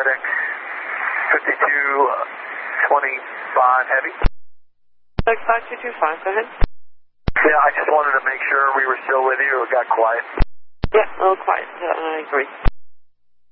FedEx 5225 Heavy. FedEx 5225, go ahead. Yeah, I just wanted to make sure we were still with you. It got quiet. Yeah, a little quiet. I agree.